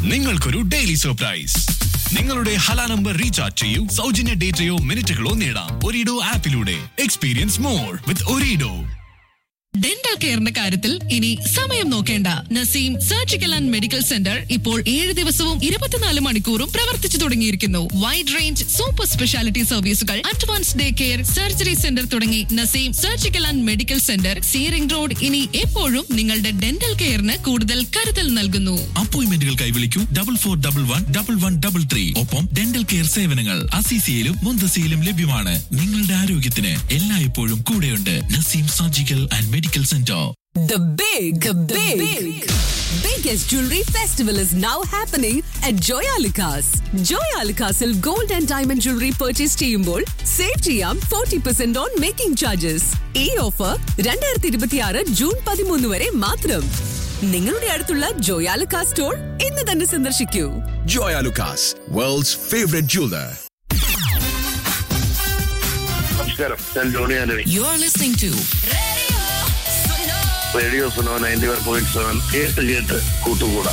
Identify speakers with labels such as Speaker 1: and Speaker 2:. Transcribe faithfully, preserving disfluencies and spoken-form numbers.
Speaker 1: നിങ്ങൾക്കൊരു daily surprise. നിങ്ങളുടെ Hala number recharge ചെയ്യൂ, സൗജന്യ ഡേറ്റയോ മിനിറ്റുകളോ നേടാം ഒരിഡോ ആപ്പിലൂടെ. എക്സ്പീരിയൻസ് മോർ വിത്ത് ഒരിഡോ.
Speaker 2: ഡെന്റൽ കെയറിന്റെ കാര്യത്തിൽ ഇനി സമയം നോക്കേണ്ട. Naseem surgical and medical centre ഇപ്പോൾ ഏഴ് ദിവസവും ഇരുപത്തിനാല് മണിക്കൂറും പ്രവർത്തിച്ചു തുടങ്ങിയിരിക്കുന്നു. വൈഡ് റേഞ്ച് സൂപ്പർ സ്പെഷ്യാലിറ്റി സർവീസുകൾ, advance day care, surgery centre തുടങ്ങി Naseem surgical and medical centre സീറിംഗ് road ഇനി എപ്പോഴും നിങ്ങളുടെ ഡെന്റൽ കെയറിന് കൂടുതൽ കരുതൽ നൽകുന്നു.
Speaker 1: അപ്പോയിന്റ്മെന്റുകൾക്കായി വിളിക്കൂ double four double one double one double three. ഒപ്പം ഡെന്റൽ കെയർ സേവനങ്ങൾ അസിസിയിലും മുന്തസിയിലും ലഭ്യമാണ്. നിങ്ങളുടെ ആരോഗ്യത്തിന് എല്ലായ്പ്പോഴും കൂടെയുണ്ട് Naseem surgical and medical centre.
Speaker 3: The big, the big, big, biggest jewelry festival is now happening at Joyalukas. Joyalukasil gold and diamond jewelry purchase ചെയ്യുമ്പോൾ save ചെയ്യാം forty percent on making charges. ഈ offer രണ്ടായിരത്തി ഇരുപത്തിയാറ് ജൂൺ പതിമൂന്ന് വരെ മാത്രം. നിങ്ങളുടെ അടുത്തുള്ള ജോയാലുക്കാസ് സ്റ്റോർ ഇന്ന് തന്നെ സന്ദർശിക്കൂ.
Speaker 4: Joyalukas, world's favorite jeweler.
Speaker 5: നമസ്കാരം, ഞാൻ Johny Antony.
Speaker 2: You are listening to
Speaker 5: radio Suno ninety one point seven. കേട്ട് കേട്ട് കൂട്ടുകൂടാ.